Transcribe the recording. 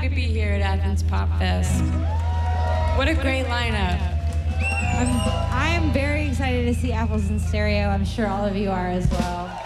happy to be here at Athens Pop Fest. What a great lineup. I am very excited to see Apples in Stereo. I'm sure all of you are as well.